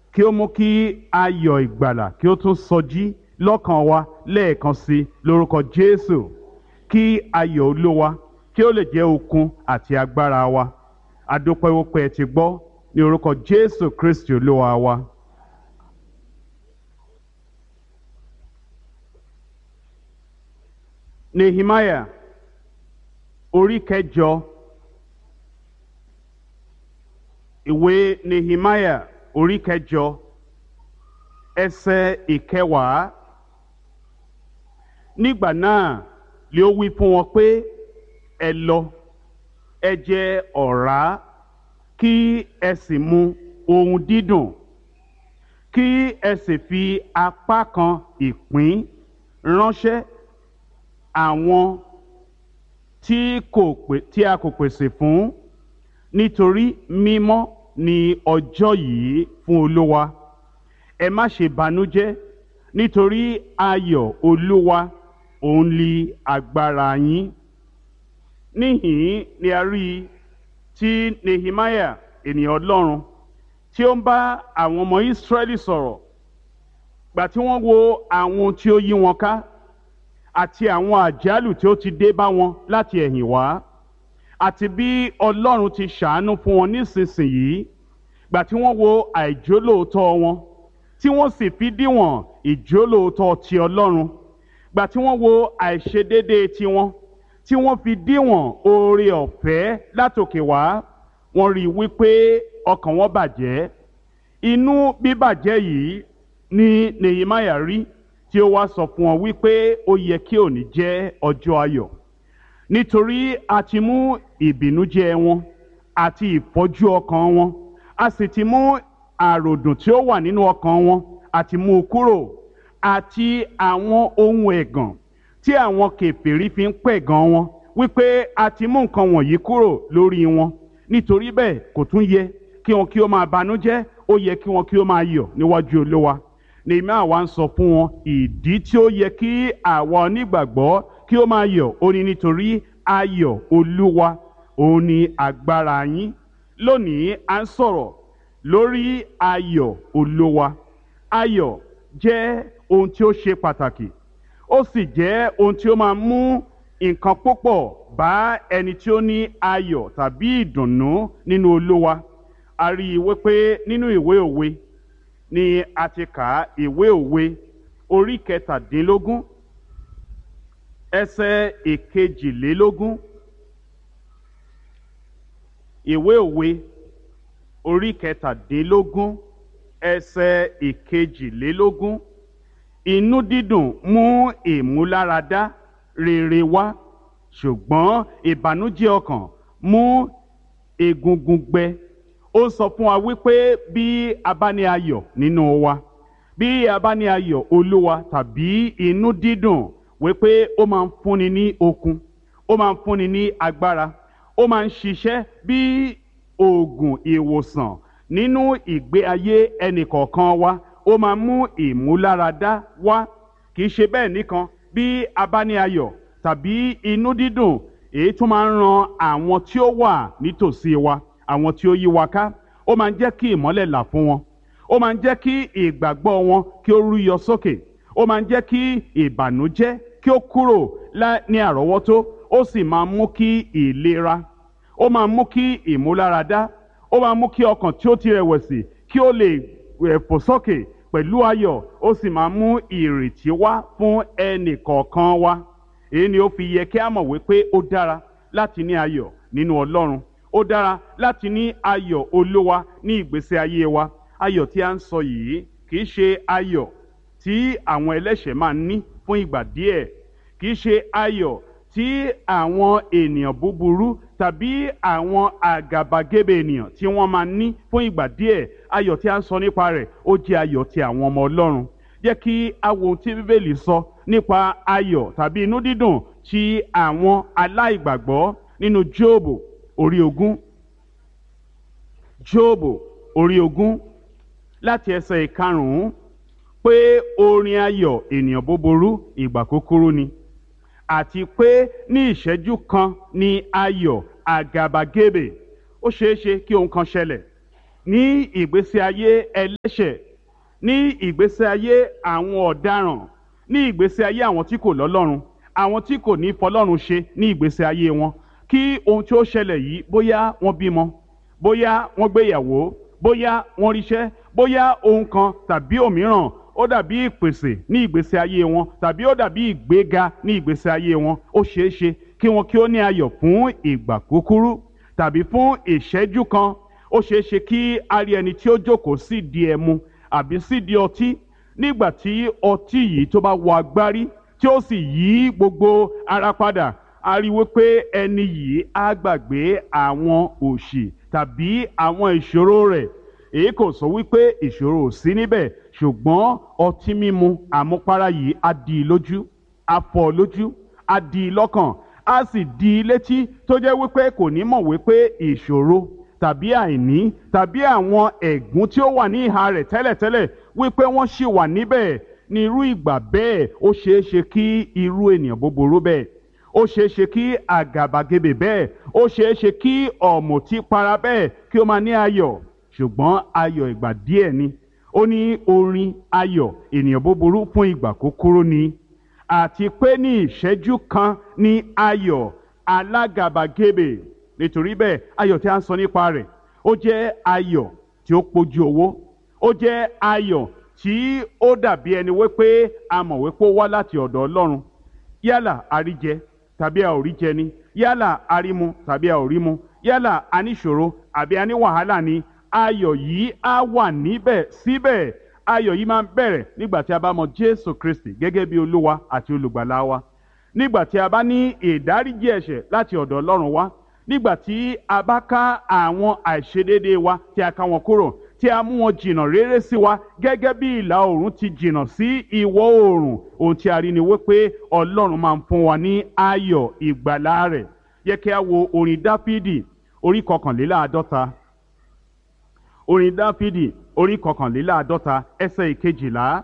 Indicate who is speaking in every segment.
Speaker 1: kí ó mú kí ayọ̀ ìgbàlà kí ó tún sọjí lọ́kàn wa lẹ́ẹ̀kan sí lórúkọ Jésù, kí ayọ̀ Olúwa kí ó lè jẹ́ okun àti agbára wa. Adúpẹ́ wípé ẹ ti gbọ́ ní orúkọ Jésù Kristi Olúwa wa. Nehemiah orí kẹjọ. Ìwé Nehemiah orí kẹjọ ẹsẹ̀ ìkẹwàá. Nígbà náà lé ó wí fún wọn pé, ẹ lọ, ẹ jẹ ọ̀rá, kí ẹ sì mu ohun dídùn, kí ẹ sì fi apá kan ìpín ránṣẹ́ àwọn tí a kò pèsè fún, nítorí mímọ́ ni ọjọ́ yìí fún Olúwa. Ẹ má ṣe banújẹ́, nítorí ayọ̀ Olúwa òun ni agbára yín. Níhìn ni a rí tí Nehemiah ènìyàn Ọlọ́run tí ó ń bá àwọn ọmọ Ísírẹ́lì sọ̀rọ̀ gbà tí wọ́n wo àwọn tí ó yí wọn ká àti àwọn àjálù tí ó ti dé bá wọn láti ẹ̀yìn wá, àti bí Ọlọ́run ti ṣàánú fún wọn nísinsìnyí, gbà tí wọ́n wo àìjólóòtọ́ wọn tí wọ́n sì fi díwọ̀n ìjólóòtọ́ ti Ọlọ́run, gbà tí wọ́n wo àìṣedéédéé tiwọn tí wọ́n fi díwọ̀n oore ọ̀fẹ́ látòkè wá, wọ́n rí i wípé ọkàn wọn bàjẹ́. Inú bíbàjẹ́ yìí ni Nehemiah rí tí ó wá sọ fún wọn wípé ó yẹ kí òní jẹ́ ọjọ́ ayọ̀, nítorí a ti mú ìbìnújẹ́ wọn àti ìfọ́jú ọkàn wọn, a sì ti mú àròdùn tí ó wà nínú ọkàn wọn àti mú u kúrò, àti àwọn ohun ẹ̀gàn tí àwọn kèfèrí fi ń pẹ̀gàn wọn, wípé a ti mú nǹkan wọ̀nyí kúrò lórí wọn. Nítorí bẹ́ẹ̀ kò tún yẹ kí wọn kí ó máa banújẹ́, ó yẹ kí wọn kí ó máa yọ̀ níwájú Olúwa. Nehemiah wá ń sọ fún wọn ìdí tí ó yẹ kí àwa onígbàgbọ́ kí ó máa yọ̀. Ó ní nítorí ayọ̀ Olúwa òun ni agbára yín. Lónìí à ń sọ̀rọ̀ lórí ayọ̀ Olúwa. Ayọ̀ jẹ́ ohun tí ó ṣe pàtàkì, ó sì jẹ́ ohun tí ó máa mú nǹkan púpọ̀ bá ẹni tí ó ní ayọ̀ tàbí ìdùnnú nínú Olúwa. A rí i wípé nínú ìwé òwe ni a ti kà á, ìwé òwe orí kẹtàdínlógún ẹsẹ̀ ìkejìlélógún. Ìwé òwe orí kẹtàdínlógún ẹsẹ̀ ìkejìlélógún. Inú dídùn mú ìmúláradá rere wá, ṣùgbọ́n ìbànújẹ́ ọkàn mú egungun gbẹ. Ó sọ fún wa wípé bí a bá ní ayọ̀ nínú wa, bí a bá ní ayọ̀ Olúwa tàbí inú dídùn, wípé ó máa ń fúnni ní okun, ó máa ń fúnni ní agbára, ó máa ń ṣiṣẹ́ bí oògùn ìwòsàn nínú ìgbé ayé ẹnìkọ̀ọ̀kan wa. Ó máa mú ìmúláradá wá. Kì í ṣe bẹ́ẹ̀ nìkan, bí a bá ní ayọ̀ tàbí inú dídùn, èyí tún máa ń ran àwọn tí ó wà nítòsí wa, àwọn tí ó yí wa ká, ó máa ń jẹ́ kí ìmọ́lẹ̀ là fún wọn, ó máa ń jẹ́ kí ìgbàgbọ́ wọn kí ó rúyọ sókè, ó máa ń jẹ́ kí ìbànújẹ́ kí ó kúrò ní àrọ́wọ́tó, ó sì máa mú kí ìlera, ó máa mú kí ìmúláradá, ó máa mú kí ọkàn tí ó ti rẹ̀wẹ̀sì kí ó lè fò sókè pẹ̀lú ayọ̀, ó sì máa mú ìrètí wá fún ẹnì kọ̀ọ̀kan wa. Èyí ni ó fi yẹ kí a mọ̀ wípé ó dára láti ní ayọ̀ nínú Ọlọ́run, ó dára láti ní ayọ̀ Olúwa ní ìgbésí ayé wa. Ayọ̀ tí a ń sọ yìí kì í ṣe ayọ̀ tí àwọn ẹlẹ́ṣẹ̀ máa ń ní fún ìgbà díẹ̀, kì í ṣe ayọ̀ tí àwọn ènìyàn búburú tàbí àwọn àgàbàgebè ènìyàn tí wọ́n máa ní fún ìgbà díẹ̀. Ayọ̀ tí a ń sọ nípa rẹ̀ ó jẹ́ ayọ̀ ti àwọn ọmọ Ọlọ́run. Jẹ́ kí a wo ohun tí Bíbélì sọ nípa ayọ̀ tàbí inú dídùn ti àwọn aláìgbàgbọ́ nínú Jóòbù orí 20. Jóòbù orí 20 láti ẹsẹ̀ 5 pé orin ayọ̀ ènìyàn búburú ìgbà kúkúrú ni, àti pé ní ìṣẹ́jú kan ni ayọ̀ àgàbàgebè. Ó ṣeé ṣe kí ohun kan ṣẹlẹ̀ ní ìgbésí ayé ẹlẹ́ṣẹ̀, ní ìgbésí ayé àwọn ọ̀daràn, ní ìgbésí ayé àwọn tí kò lọ́lọ́run, àwọn tí kò ní fọlọ́run ṣe ní ìgbésí ayé wọn, kí ohun tí ó ṣẹlẹ̀ yìí bóyá wọ́n bímọ, bóyá wọ́n gbéyàwó, bóyá wọ́n ríṣẹ́, bóyá ohun kan tàbí òmíràn ó dàbí ìpèsè ní ìgbésí ayé wọn tàbí ó dàbí ìgbéga ní ìgbésí ayé wọn, ó ṣeé ṣe kí wọn kí ó ní ayọ̀ fún ìgbà kúkúrú tàbí fún ìṣẹ́jú kan. Ó ṣeé ṣe kí a rí ẹni tí ó jókòó sídìí ẹmu àbí sídìí ọtí, nígbà tí ọtí yìí tó bá wọ agbárí tí ó sì yí gbogbo ara padà, a rí wípé ẹni yìí á gbàgbé àwọn òṣì tàbí àwọn ìṣòro rẹ̀. Èyí kò sọ wípé ìṣòro ò sí níbẹ̀, ṣùgbọ́n ọtí mímu àmupara yìí á dì í lójú, á fọ́ lójú, á dì í lọ́kàn, á sì dì í létí tó jẹ́ wípé kò ní mọ̀ wípé ìṣòro tàbí àìní tàbí àwọn ẹ̀gún tí ó wà ní ìhà rẹ̀ tẹ́lẹ̀tẹ́lẹ̀ wípé wọ́n ṣì wà níbẹ̀. Ní irú ìgbà bẹ́ẹ̀, ó ṣeé ṣe kí irú ènìyàn búburú bẹ́ẹ̀, ó ṣeé ṣe kí àgàbàgebè bẹ́ẹ̀, ó ṣeé ṣe kí ọ̀mùtípara bẹ́ẹ̀ kí ó máa ní ayọ̀, ṣùgbọ́n ayọ̀ ìgbà díẹ̀ ni. Ó ní orin ayọ̀ ènìyàn búburú fún ìgbà kúkúrú ni, àti pé ní ìṣẹ́jú kan ní ayọ̀ alágàbàgebè. Nítorí bẹ́ẹ̀, ayọ̀ tí a ń sọ nípa rẹ̀, ó jẹ́ ayọ̀ tí ó pójú owó, ó jẹ́ ayọ̀ tí ó dàbí ẹni wípé a mọ̀ wípé ó wá láti ọ̀dọ̀ Ọlọ́run. Yálà a rí jẹ tàbí a ò rí jẹ ni, yálà a rí mu tàbí a ò rí mu, yálà a ní ìṣòro àbí a ní wàhálà ni, ayọ̀ yìí á wà níbẹ̀ síbẹ̀. Ayọ̀ yìí máa ń bẹ̀rẹ̀ nígbà tí a bá mọ Jésù Kristi gẹ́gẹ́ bí Olúwa àti Olùgbàlà wa, nígbà tí a bá ní ìdáríjì ẹ̀ṣẹ̀ láti ọ̀dọ̀ Ọlọ́run wá, nígbà tí a bá ká àwọn àìṣedéédéé wa tí a ká wọn kúrò, tí a mú wọn jìnnà réré sí wa gẹ́gẹ́ bí ìlà oòrùn ti jìnnà sí ìwọ̀ oòrùn. Ohun tí a rí ni wípé Ọlọ́run máa ń fún wa ní ayọ̀ ìgbàlà rẹ̀. Yẹ kí a wo orin Dáfídì orí 51. Orin Dáfídì orí 51 ẹsẹ̀ 12.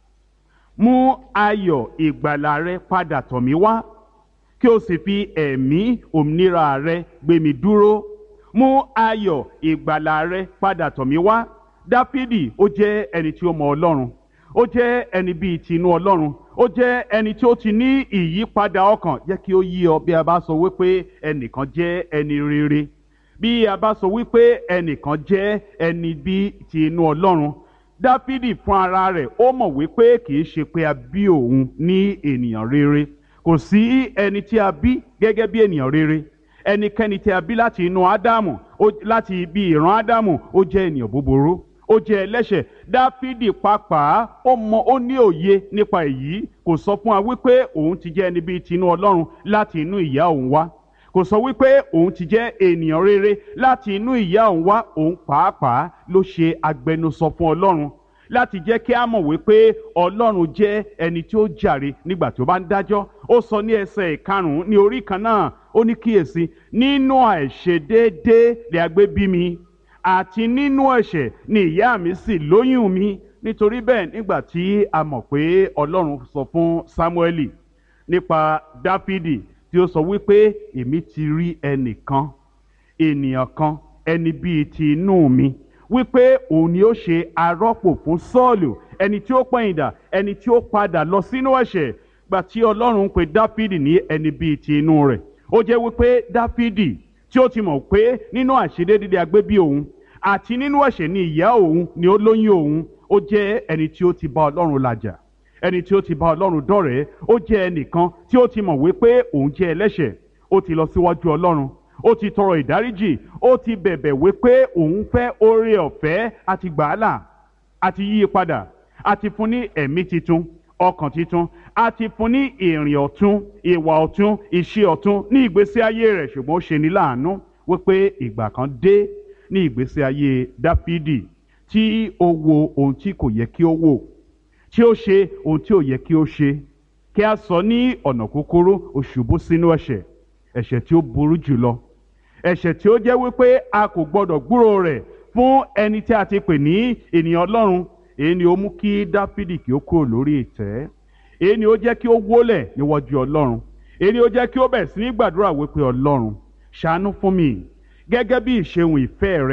Speaker 1: Mú ayọ̀ ìgbàlà rẹ padà tọ̀ mí wá, kí o sì fi ẹ̀mí òmìnira rẹ gbé mi dúró. Mú ayọ̀ ìgbàlà rẹ padà tọ̀ mí wá. Dáfídì ó jẹ́ ẹni tí ó mọ Ọlọ́run, ó jẹ́ ẹni bíi tinú Ọlọ́run, ó jẹ́ ẹni tí ó ti ní ìyípadà ọkàn. Jẹ́ kí ó yé ọ bí a bá sọ wípé ẹnìkan jẹ́ ẹni rere, bí a bá sọ wípé ẹnìkan jẹ́ ẹni bíi tinú Ọlọ́run. Dáfídì fún ara rẹ̀ ó mọ̀ wípé kì í ṣe pé a bí òun ní ènìyàn rere. Kò sí ẹni tí a bí gẹ́gẹ́ bí ènìyàn rere. Ẹnikẹ́ni tí a bí láti inú Ádámù, láti ibi ìran Ádámù, ó jẹ́ ènìyàn búburú, ó jẹ́ ẹlẹ́ṣẹ̀. Dáfídì pàápàá ó ní òye nípa èyí. Kò sọ fún wa wípé òun ti jẹ́ ẹni bíi tinú Ọlọ́run láti inú ìyá òun wá. Kò sọ wípé òun ti jẹ́ ènìyàn rere láti inú ìyá òun wá. Òun pàápàá ló ṣe agbẹnusọ fún Ọlọ́run láti jẹ́ kí a mọ̀ wípé Ọlọ́run jẹ́ ẹni tí ó jàre nígbà tí ó bá ń dájọ́. Ó sọ ní ẹsẹ̀ 5 ní orí kan náà, ó ní kíyèsí, nínú àìṣedéédé lè a gbé bí mi, àti nínú ẹ̀ṣẹ̀ ni ìyá mi sì lóyún mi. Nítorí bẹ́ẹ̀, nígbà tí a mọ̀ pé Ọlọ́run sọ fún Sámúẹ́lì nípa Dáfídì, tí ó sọ wípé èmi ti rí ẹnìkan, ènìyàn kan, ẹni bíi ti inú mi, wípé òun ni ó ṣe arọ́pò fún Sọ́ọ̀lù, ẹni tí ó pẹ̀yìndà, ẹni tí ó padà lọ sínú ẹ̀ṣẹ̀. Gbà tí Ọlọ́run pè Dáfídì ní ẹni bíi ti inú rẹ̀, ó jẹ́ wípé Dáfídì tí ó ti mọ̀ pé nínú àìṣedéédé a gbé bí òun, àti nínú ẹ̀ṣẹ̀ ni ìyá òun ni ó lóyún òun. Ó jẹ́ ẹni tí ó ti bá Ọlọ́run làjà, ẹni tí ó ti bá Ọlọ́run dọ̀rẹ́. Ó jẹ́ ẹnìkan tí ó ti mọ̀ wípé òun jẹ́ ẹlẹ́ṣẹ̀. Ó ti lọ síwájú Ọlọ́run, ó ti tọrọ ìdáríjì, ó ti bẹ̀bẹ̀ wípé òun fẹ́ oore ọ̀fẹ́, àti gbàálà, àti yí padà, àti fún ní ẹ̀mí titun, ọkàn titun, àti fún ní ìrìn ọ̀tun, ìwà ọ̀tun, ìṣe ọ̀tun ní ìgbésí ayé rẹ̀. Ṣùgbọ́n ó ṣe ní láàánú wípé ìgbà kan dé ní ìgbésí ayé Dáfídì tí ó wo ohun tí kò yẹ kí ó wò, tí ó ṣe ohun tí ò yẹ kí ó ṣe. Kí a sọ ní ọ̀nà kúkúrú, ó ṣubú sínú ẹ̀ṣẹ̀ tí ó burú jùlọ, ẹ̀ṣẹ̀ tí ó jẹ́ wípé a kò gbọdọ̀ gbúrò rẹ̀ fún ẹni tí a ti pè ní ènìyàn Ọlọ́run. Èyí ni ó mú kí Dáfídì kí ó kúrò lórí ìtẹ́. Èyí ni ó jẹ́ kí ó wólẹ̀ níwájú Ọlọ́run. Èyí ni ó jẹ́ kí ó bẹ̀rẹ̀ sí ní gbàdúrà wípé Ọlọ́run, ṣàánú fún mi gẹ́gẹ́ bí ìṣeun ìfẹ́ rẹ,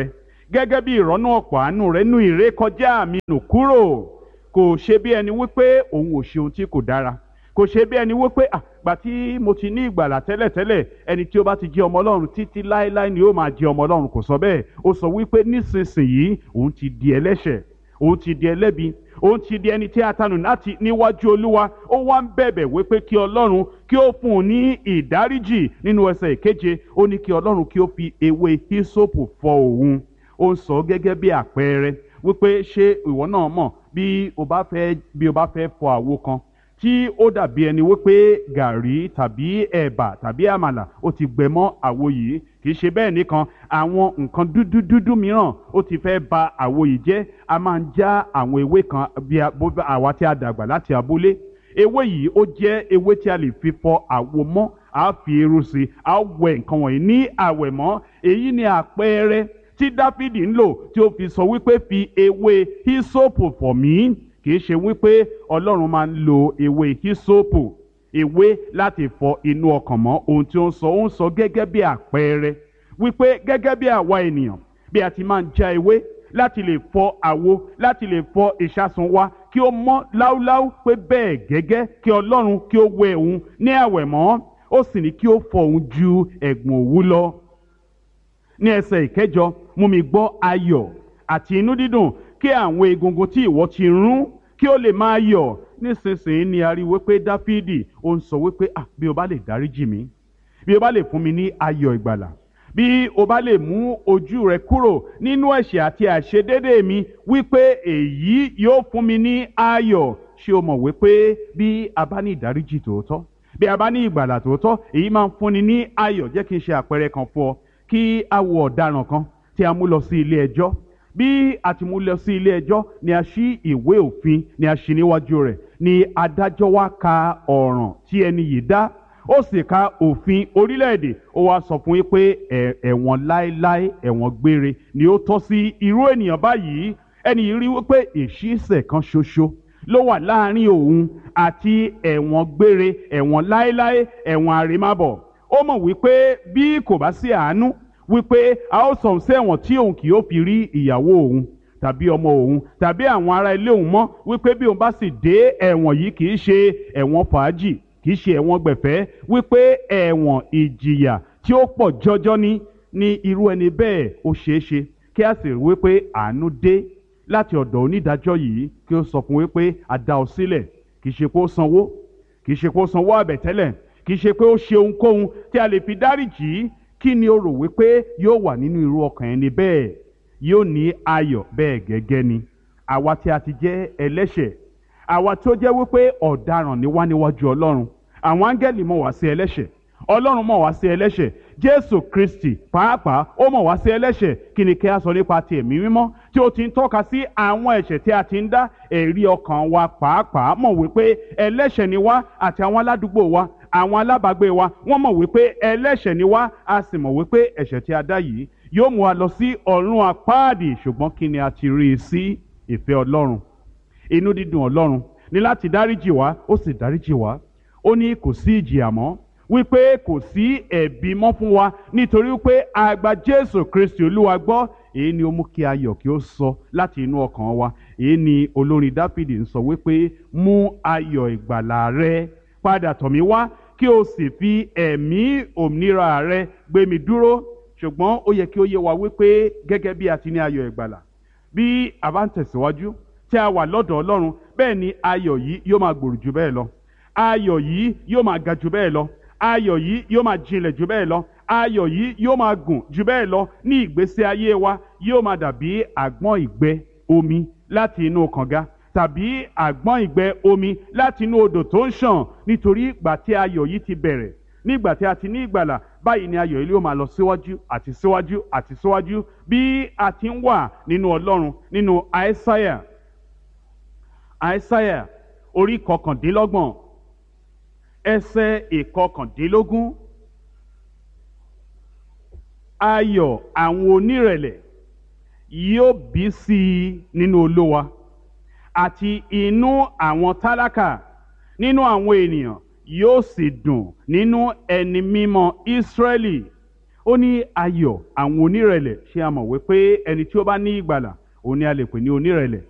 Speaker 1: gẹ́gẹ́ bí ìrọ́nú ọ̀pọ̀ àánú rẹ̀ nú ìrékọjá mi nù kúrò. Kò ṣe bí ẹni wípé òun ò ṣe ohun tí kò dára, kò ṣe bí ẹni wípé àgbà tí mo ti ní ìgbàlà tẹ́lẹ̀tẹ́lẹ̀ ẹni tí ó bá ti jẹ́ ọmọ Ọlọ́run títí láéláé ni ó máa jẹ́ ọmọ Ọlọ́run. Kò sọ bẹ́ẹ̀. Ó sọ wípé nísinsìnyí òun ti di ẹlẹ́ṣẹ̀, òun ti di ẹlẹ́bi, òun ti di ẹni tí a tanù láti níwájú Olúwa. Ó wá ń bẹ̀bẹ̀ wípé kí Ọlọ́run kí ó fún un ní ìdáríjì. Nínú ẹsẹ̀ ìkeje ó ní kí Ọlọ́run kí ó fi ewé hísópù fọ òun. Ó ń sọ gẹ́gẹ́ bí àpẹẹrẹ wípé ṣé ìwọ náà mọ̀ bí o bá fẹ́ fọ àwo kan tí ó dàbí ẹni wípé gàrí tàbí ẹ̀bà tàbí àmàlà ó ti gbẹ mọ́ àwo yìí. Kì í ṣe bẹ́ẹ̀ nìkan, àwọn nǹkan dúdú mìíràn ó ti fẹ́ ba àwo yìí jẹ́. A máa ń já àwọn ewé kan bí àwa tí a dàgbà láti abúlé. Ewé yìí ó jẹ́ ewé tí a lè fi fọ àwo mọ́. A fi eérú sí, a wẹ nǹkan wọ̀nyí ní àwẹ̀mọ́. Èyí ni àpẹẹrẹ tí Dáfídì ń lò tí ó fi sọ wípé fi ewé hísópù fọ̀ mí. Kì í ṣe wípé Ọlọ́run máa ń lo ewé hísópù, ewé láti fọ inú ọkàn mọ́. Ohun tí ó ń sọ gẹ́gẹ́ bí àpẹẹrẹ wípé gẹ́gẹ́ bí àwa ènìyàn bí a ti máa ń já ewé láti lè fọ àwo, láti lè fọ ìṣàsùn wa kí ó mọ́ láúláú, pé bẹ́ẹ̀ gẹ́gẹ́ kí Ọlọ́run kí ó wẹ òun ní àwẹ̀mọ́. Ó sì ní kí ó fọ òun ju ẹ̀gbọ̀n òwú lọ. Ní ẹsẹ̀ ìkẹjọ, mú mi gbọ́ ayọ̀ àti inú dídùn kí àwọn egungun tí ìwọ ti rún kí ó lè máa yọ̀. Nísinsìnyí ni a rí wípé Dáfídì ó ń sọ wípé bí o bá lè dáríjì mí, bí o bá lè fún mi ní ayọ̀ ìgbàlà, bí o bá lè mú ojú rẹ kúrò nínú ẹ̀ṣẹ̀ àti àìṣedéédé mi, wípé èyí yóò fún mi ní ayọ̀. Ṣé o mọ̀ wípé bí a bá ní ìdáríjì tòótọ́, bí a bá ní ìgbàlà tòótọ́, èyí máa ń fúnni ní ayọ̀. Jẹ́ kí n ṣe àpẹẹrẹ kan fún ọ. Kí a wo ọ̀daràn kan tí a mú lọ sí ilé ẹjọ́. Bí a ti mú lọ sí ilé ẹjọ́ ni a ṣí ìwé òfin, ni a ṣí níwájú rẹ̀, ni adájọ́ wá ka ọ̀ràn tí ẹni yìí dá. Ó sì ka òfin orílẹ̀-èdè. Ó wá sọ fún yín pé ẹ̀wọ̀n láéláé, ẹ̀wọ̀n gbére ni ó tọ́ sí irú ènìyàn báyìí. Ẹni yìí rí wípé ìṣísẹ̀ kan ṣoṣo ló wà láàrin òun àti ẹ̀wọ̀n gbére, ẹ̀wọ̀n láéláé, ẹ̀wọ̀n àrèmábọ̀. Ó mọ̀ wípé bí kò bá sí àánú, wípé a ó sọ sí ẹ̀wọ̀n tí òun kì yóò fi rí ìyàwó òun tàbí ọmọ òun tàbí àwọn ará ilé òun mọ́. Wípé bí òun bá sì dé ẹ̀wọ̀n yìí, kì í ṣe ẹ̀wọ̀n fàájì, kì í ṣe ẹ̀wọ̀n gbẹ̀fẹ́, wípé ẹ̀wọ̀n ìjìyà tí ó pọ̀ jọjọ ní irú ẹni bẹ́ẹ̀. Ó ṣeé ṣe kí a sì rí wípé àánú dé láti ọ̀dọ̀ onídàájọ́ yìí kí ó sọ fún wípé a dá ọ sílẹ̀. Kì í ṣe pé ó sanwó, kì í ṣe pé ó sanwó àbẹ̀tẹ́lẹ̀, kì í ṣe pé ó ṣe ohunkóhun tí a lè fi dáríjì. Kí ni o rò wípé yóò wà nínú irú ọkàn ẹni bẹ́ẹ̀? Yóò ní ayọ̀. Bẹ́ẹ̀ gẹ́gẹ́ ni àwa tí a ti jẹ́ ẹlẹ́ṣẹ̀, àwa tí ó jẹ́ wípé ọ̀daràn ni wá níwájú Ọlọ́run. Àwọn áńgẹ́lì mọ̀ wá sí ẹlẹ́ṣẹ̀, Ọlọ́run mọ̀ wá sí ẹlẹ́ṣẹ̀, Jésù Kristi pàápàá ó mọ̀ wá sí ẹlẹ́ṣẹ̀. Kí ni kí a sọ nípa ti Ẹ̀mí Mímọ́ tí ó ti ń tọ́ka sí àwọn ẹ̀ṣẹ̀ tí a ti ń dá? Ẹ̀rí ọkàn wa pàápàá mọ̀ wípé ẹlẹ́ṣẹ̀ ni wá, àti àwọn aládùúgbò wa, àwọn alábàágbé wa, wọ́n mọ̀ wípé ẹlẹ́ṣẹ̀ ni wá. A sì mọ̀ wípé ẹ̀ṣẹ̀ tí a dá yìí yóò mú wa lọ sí ọ̀run àpáàdì. Ṣùgbọ́n kí ni a ti rí i sí? Ìfẹ́ Ọlọ́run, inú dídùn Ọlọ́run ní láti dáríjì wá. Ó sì dáríjì wá. Ó ní kò sí ìjìyà mọ́, wípé kò sí ẹ̀bi mọ́ fún wa nítorí wípé a gba Jésù Kristi Olúwa gbọ́. Èyí ni ó mú kí ayọ̀ kí ó sọ láti inú ọkàn wa. Èyí ni olórin Dáfídì ń sọ wípé mú ayọ̀ ìgbàlà rẹ padà tọ̀ mí wá, kí o sì fi ẹ̀mí òmìnira rẹ gbé mi dúró. Ṣùgbọ́n ó yẹ kí ó yé wa wípé gẹ́gẹ́ bí a ti ní ayọ̀ ìgbàlà, bí a bá ń tẹ̀síwájú tí a wà lọ́dọ̀ Ọlọ́run, bẹ́ẹ̀ ni ayọ̀ yìí yóò máa gbòòrò jù bẹ́ẹ̀ lọ. Ayọ̀ yìí yóò máa ga jù bẹ́ẹ̀ lọ. Ayọ̀ yìí yóò máa jinlẹ̀ jù bẹ́ẹ̀ lọ. Ayọ̀ yìí yóò máa gùn jù bẹ́ẹ̀ lọ. Ní ìgbésí ayé wa yóò máa dàbí àgbọ̀n ìgbẹ́ omi láti inú kànga, tàbí àgbọ̀n ìgbẹ́ omi láti inú odò tó ń ṣàn. Nítorí ìgbà tí ayọ̀ yìí ti bẹ̀rẹ̀, nígbà tí a ti ní ìgbàlà, báyìí ni ayọ̀ yìí yóò máa lọ síwájú àti síwájú àti síwájú bí a ti ń wà nínú Ọlọ́run. Nínú Àìsáyà orí 29 ẹsẹ̀ 21. Ayọ̀ àwọn onírẹ̀lẹ̀ yóò bí sí i nínú Olúwa, àti inú àwọn tálákà nínú àwọn ènìyàn yóò sì dùn nínú ẹni mímọ́ Ísírẹ́lì. ó ní ayọ̀ àwọn onírẹ̀lẹ̀. Ṣé a mọ̀ wípé ẹni tí ó bá ní ìgbàlà òun ni a lè pè ní onírẹ̀lẹ̀?